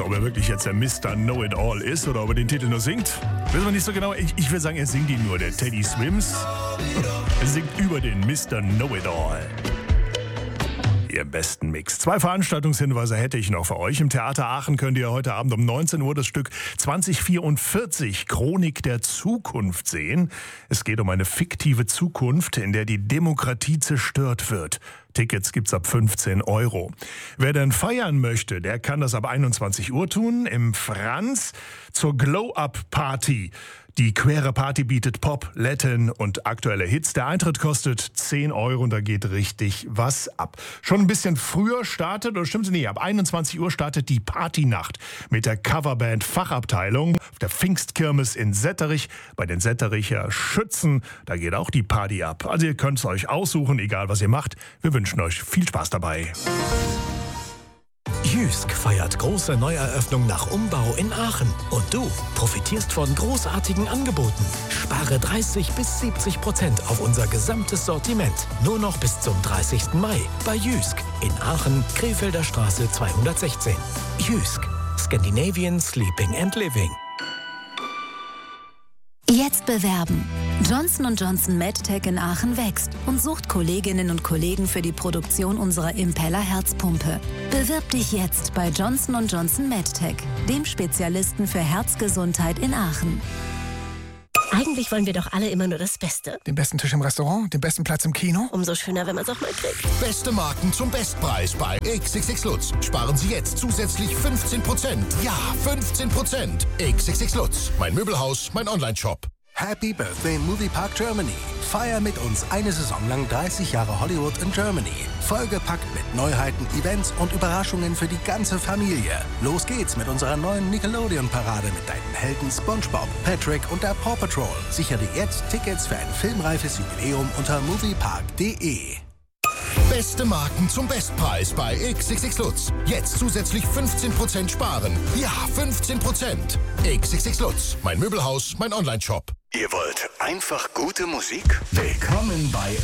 Also ob er wirklich jetzt der Mr. Know-It-All ist oder ob er den Titel nur singt, wissen wir nicht so genau. Ich würde sagen, er singt ihn nur, der Teddy Swims. Er singt über den Mr. Know-It-All. Ihr besten Mix. 2 Veranstaltungshinweise hätte ich noch für euch. Im Theater Aachen könnt ihr heute Abend um 19 Uhr das Stück 2044 Chronik der Zukunft sehen. Es geht um eine fiktive Zukunft, in der die Demokratie zerstört wird. Tickets gibt's ab 15 €. Wer denn feiern möchte, der kann das ab 21 Uhr tun im Franz zur Glow-Up-Party. Die queere Party bietet Pop, Latin und aktuelle Hits. Der Eintritt kostet 10 € und da geht richtig was ab. Schon ein bisschen früher startet, oder stimmt's nicht, ab 21 Uhr startet die Partynacht mit der Coverband Fachabteilung auf der Pfingstkirmes in Setterich bei den Settericher Schützen. Da geht auch die Party ab. Also ihr könnt es euch aussuchen, egal was ihr macht. Wir wünschen euch viel Spaß dabei. Jysk feiert große Neueröffnung nach Umbau in Aachen. Und du profitierst von großartigen Angeboten. Spare 30-70% auf unser gesamtes Sortiment. Nur noch bis zum 30. Mai bei Jysk in Aachen, Krefelder Straße 216. Jysk, Scandinavian Sleeping and Living. Jetzt bewerben. Johnson & Johnson MedTech in Aachen wächst und sucht Kolleginnen und Kollegen für die Produktion unserer Impeller-Herzpumpe. Bewirb dich jetzt bei Johnson & Johnson MedTech, dem Spezialisten für Herzgesundheit in Aachen. Eigentlich wollen wir doch alle immer nur das Beste. Den besten Tisch im Restaurant, den besten Platz im Kino. Umso schöner, wenn man es auch mal kriegt. Beste Marken zum Bestpreis bei XXX Lutz. Sparen Sie jetzt zusätzlich 15%. Ja, 15%. XXX Lutz. Mein Möbelhaus, mein Onlineshop. Happy Birthday Moviepark Germany. Feier mit uns eine Saison lang 30 Jahre Hollywood in Germany. Vollgepackt mit Neuheiten, Events und Überraschungen für die ganze Familie. Los geht's mit unserer neuen Nickelodeon-Parade mit deinen Helden SpongeBob, Patrick und der Paw Patrol. Sichere jetzt Tickets für ein filmreifes Jubiläum unter moviepark.de. Beste Marken zum Bestpreis bei XXX Lutz. Jetzt zusätzlich 15% sparen. Ja, 15%. XXX Lutz. Mein Möbelhaus, mein Onlineshop. Ihr wollt einfach gute Musik? Willkommen bei